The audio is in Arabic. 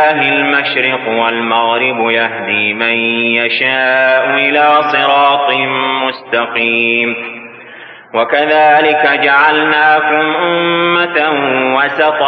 المشرق والمغرب يهدي من يشاء إلى صراط مستقيم. وكذلك جعلناكم أمة وسطا